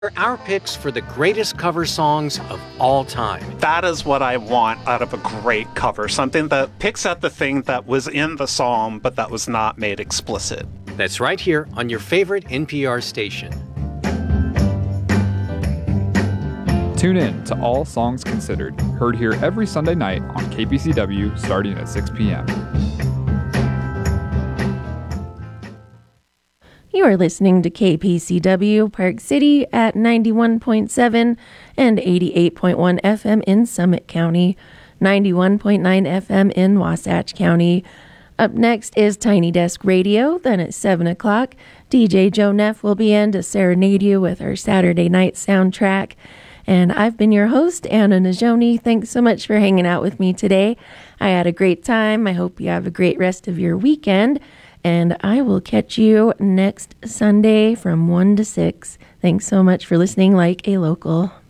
Our picks for the greatest cover songs of all time. That is what I want out of a great cover. Something that picks at the thing that was in the song, but that was not made explicit. That's right here on your favorite NPR station. Tune in to All Songs Considered, heard here every Sunday night on KPCW starting at 6 p.m. You are listening to KPCW Park City at 91.7 and 88.1 FM in Summit County, 91.9 FM in Wasatch County. Up next is Tiny Desk Radio. Then at 7 o'clock, DJ Joe Neff will be in to serenade you with our Saturday night soundtrack. And I've been your host, Anna Najoni. Thanks so much for hanging out with me today. I had a great time. I hope you have a great rest of your weekend. And I will catch you next Sunday from 1 to 6. Thanks so much for listening like a local.